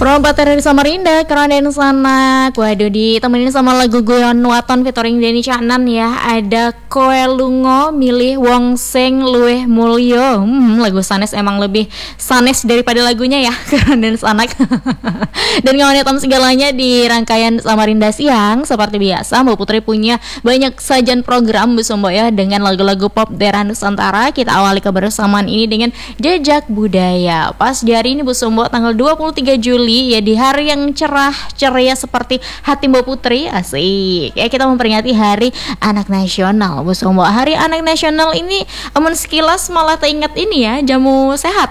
Perompat dari Samarinda, keren sana. Waduh, ditemenin sama lagu Guyon Waton featuring Denny Caknan ya. Ada Koe Lungo milih Wong Sing Luwih Mulyo. Lagu sanes emang lebih sanes daripada lagunya ya. Keren dan sanak. Dan kawan hitam segalanya di rangkaian Samarinda Siang. Seperti biasa, Mbak Putri punya banyak sajian program Bu Sombo ya, dengan lagu-lagu pop daerah Nusantara. Kita awali kebersamaan ini dengan Jejak Budaya. Pas di hari ini Bu Sombo, tanggal 23 Juli ya, di hari yang cerah ceria seperti hati Mbak Putri, asik ya, kita memperingati Hari Anak Nasional Bu Sombo. Hari Anak Nasional ini amun sekilas malah teringat ini ya, jamu sehat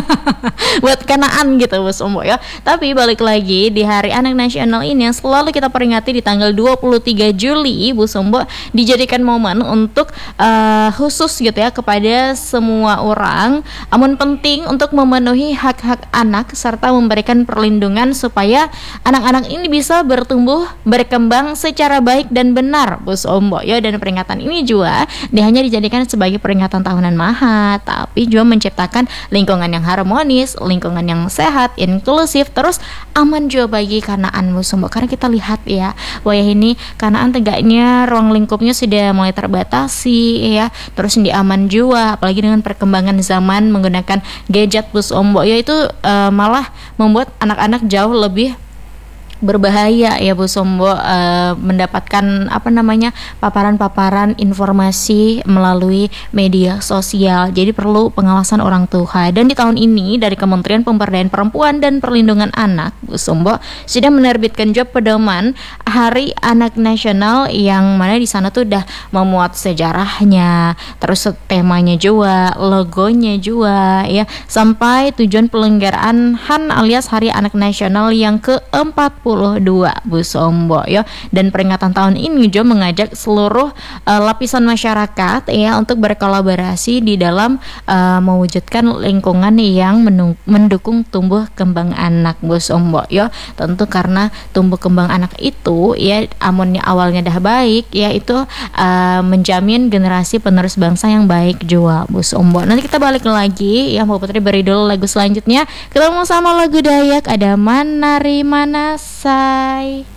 buat kanaan gitu Bu Sombo ya. Tapi balik lagi, di Hari Anak Nasional ini yang selalu kita peringati di tanggal 23 Juli Bu Sombo, dijadikan momen untuk khusus gitu ya, kepada semua orang. Amun penting untuk memenuhi hak-hak anak serta memberikan perlindungan supaya anak-anak ini bisa bertumbuh berkembang secara baik dan benar Bu Sombo ya. Dan peringatan ini juga hanya dijadikan sebagai peringatan tahunan maha, tapi juga menciptakan lingkungan yang harmonis, lingkungan yang sehat, inklusif, terus aman juga bagi kanaan Bu Sombo. Karena kita lihat ya, wayah ini kanaan tegaknya ruang lingkupnya sudah mulai terbatasi ya, terus di aman juga, apalagi dengan perkembangan zaman menggunakan gadget Bu Sombo ya, itu malah membuat anak-anak jauh lebih berbahaya ya Bu Sombo, mendapatkan paparan-paparan informasi melalui media sosial. Jadi perlu pengawasan orang tua. Dan di tahun ini dari Kementerian Pemberdayaan Perempuan dan Perlindungan Anak Bu Sombo sudah menerbitkan juga pedoman Hari Anak Nasional, yang mana di sana tuh udah memuat sejarahnya, terus temanya juga, logonya juga ya, sampai tujuan pelenggaraan HAN alias Hari Anak Nasional yang ke-42 Bu Sombo ya. Dan peringatan tahun ini juga mengajak seluruh lapisan masyarakat ya untuk berkolaborasi di dalam mewujudkan lingkungan yang mendukung tumbuh kembang anak Bu Sombo ya. Tentu karena tumbuh kembang anak itu ya, amunnya awalnya dah baik ya, itu menjamin generasi penerus bangsa yang baik juga Bu Sombo. Nanti kita balik lagi ya, Mbak Putri beri dulu lagu selanjutnya. Ketemu sama lagu Dayak, ada Manari Manasai.